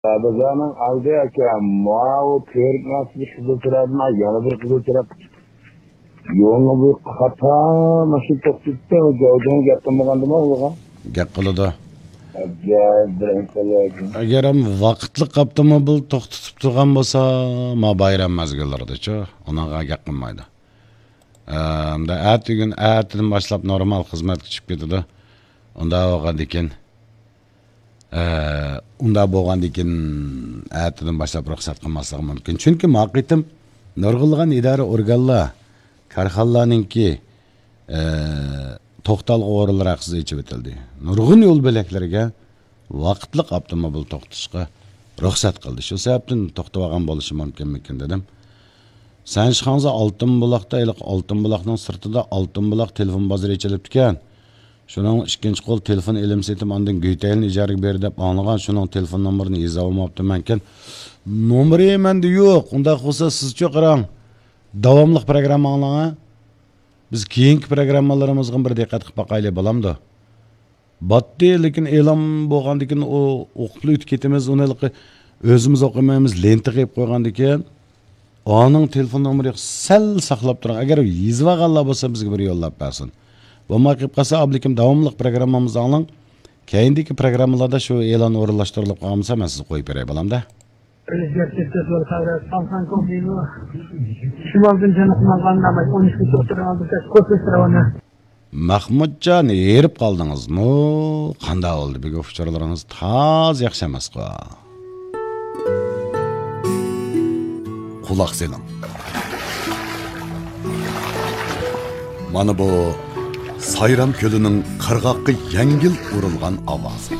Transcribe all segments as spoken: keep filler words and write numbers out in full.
Bazaning aldi aka mau ko'rik nasib qilib turadimi yana bir qilib turib yo'lni bu xato mashina to'xtatdi joydan gapirmagandimi o'g'a gap qiladi agar ham vaqtli avtomobil to'xtatib turgan bo'lsa ma bayram mazgillaridachi unaqa gap qilmaydi unda ertaga ertadan boshlab normal xizmatga chiqib ketadi unda bo'lgan ekan unda bo'lgan ekan ertadan boshlab ruxsat qilmasligi mumkin chunki maqitim nurg'ilgan idora organlar korxonlarninki to'xtalg'i o'rinlar haqida ichib o'tildi nurg'un yo'l bo'laklariga vaqtli avtomobil to'xtatishga ruxsat qildi shu sababdan to'xtab olgan bo'lishi mumkinmikin dedim san chiqanza oltin buloqda oltin buloqning sirtida oltin buloq telefon bozori ichilib ekan shuning ikkinchi qo'l telefon elim setib ondan go'ytayni ijaraga ber deb olgan shuning telefon nomerini yeza olmabdiman ekan nomeri menda yo'q unda bo'lsa sizcha qarang davomli programma anglang biz keyingi programmalarimizga bir diqqat qilib boqaylik bo'lamdi batdi lekin e'lon bo'lgandan keyin u o'qib o'tib ketamiz uni o'zimiz o'qimaymiz lenta qo'yib qo'ygandan keyin onun telefon nomeri sal saqlab turing agar yezib olganlar bo'lsa bizga bir yo'llab bersin bo'lmay qilib qolsa ablikim davomli programmamizni anglang keyindagi programmalarda shu e'lon o'rinlashtirilib qolmasa men sizni qo'yib beray bo'lamda Mahmudjon erib qoldingizmi qanday bo'ldi bu uchurlaringiz toz yaxshi emas-ku quloq seling mana bu Sayram ko'lining qirg'oqqa yengil urilgan ovozi.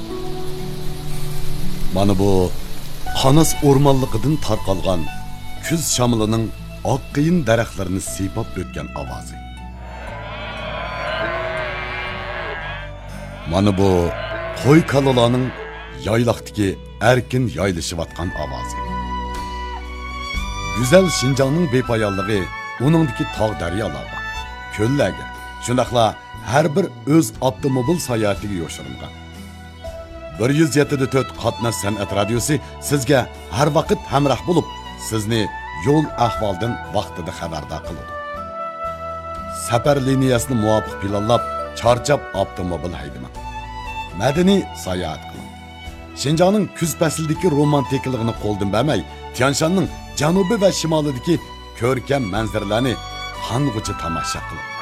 Mana bu Qanas o'rmonligidan tarqalgan kuz shamilining oqqiyin daraxtlarini siypab o'tgan ovozi. Mana bu qo'y kalolaning yayloqdagi erkin yaylashayotgan ovozi. Güzel Şinjanning bepoyonligi, uningdagi tog' daryolarga, ko'llarga shundaqla har bir o'z avtomobil sayohatiga yo'shirilgan. bir yuz yetti nuqta to'rt qatnash san'at radiosi sizga har vaqt hamroh bo'lib, sizni yo'l ahvoldan vaqtida xabardor qiladi. Safar liniyasini muvofiq planlab, charchab avtomobil haydamang. Madaniy sayohat qiling. Şinjanning kuz faslidagi romantikligini qo'ldan bermay, Tianshanning janubi va shimolidagi ko'rkam manzaralarni qong'uchi tomosha qiling.